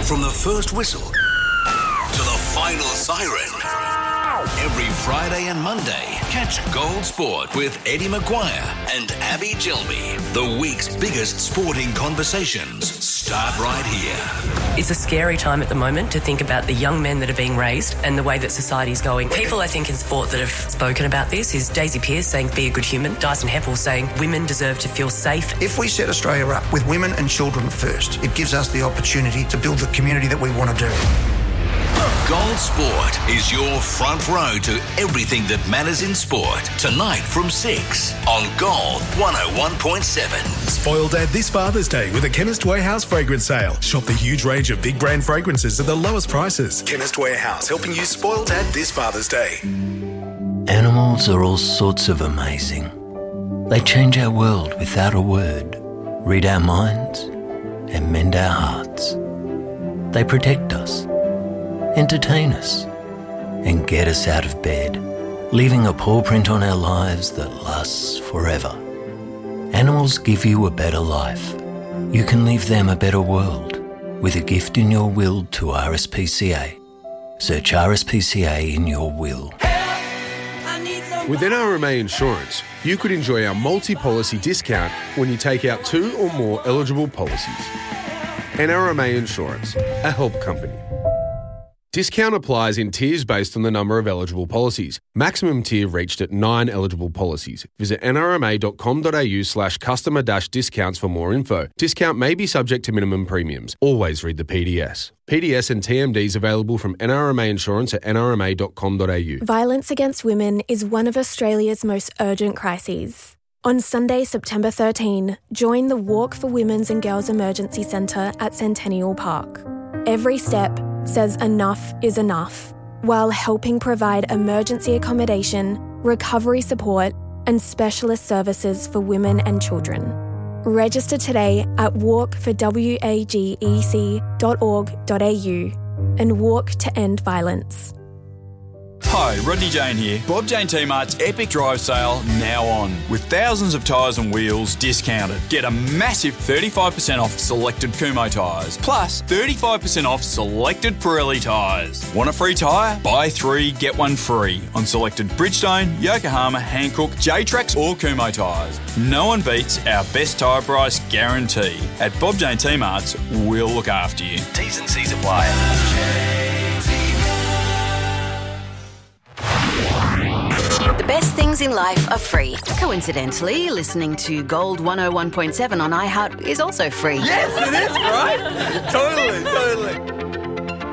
From the first whistle to the final siren. Every Friday and Monday, catch Gold Sport with Eddie Maguire and Abby Gilby. The week's biggest sporting conversations start right here. It's a scary time at the moment to think about the young men that are being raised and the way that society's going. People, I think, in sport that have spoken about this is Daisy Pearce saying, be a good human. Dyson Heppel saying, women deserve to feel safe. If we set Australia up with women and children first, it gives us the opportunity to build the community that we want to do. Gold Sport is your front row to everything that matters in sport. Tonight from 6 on Gold 101.7. Spoil Dad this Father's Day with a Chemist Warehouse fragrance sale. Shop the huge range of big brand fragrances at the lowest prices. Chemist Warehouse, helping you spoil Dad this Father's Day. Animals are all sorts of amazing. They change our world without a word, read our minds, and mend our hearts. They protect us, entertain us, and get us out of bed, leaving a paw print on our lives that lasts forever. Animals give you a better life. You can leave them a better world with a gift in your will to RSPCA. Search RSPCA in your will. With NRMA Insurance, you could enjoy our multi-policy discount when you take out 2 or more eligible policies. NRMA Insurance, a help company. Discount applies in tiers based on the number of eligible policies. Maximum tier reached at 9 eligible policies. Visit nrma.com.au/customer-discounts for more info. Discount may be subject to minimum premiums. Always read the PDS. PDS and TMDs available from NRMA Insurance at nrma.com.au. Violence against women is one of Australia's most urgent crises. On Sunday, September 13, join the Walk for Women's and Girls Emergency Centre at Centennial Park. Every step says enough is enough, while helping provide emergency accommodation, recovery support, and specialist services for women and children. Register today at walkforwagec.org.au and walk to end violence. Hi, Rodney Jane here. Bob Jane T-Mart's Epic Drive Sale now on, with thousands of tyres and wheels discounted. Get a massive 35% off selected Kumho tyres, plus 35% off selected Pirelli tyres. Want a free tyre? Buy 3, get 1 free on selected Bridgestone, Yokohama, Hankook, J-Trax or Kumho tyres. No one beats our best tyre price guarantee. At Bob Jane T-Mart's, we'll look after you. T's and C's apply. The best things in life are free. Coincidentally, listening to Gold 101.7 on iHeart is also free. Yes, it is, right?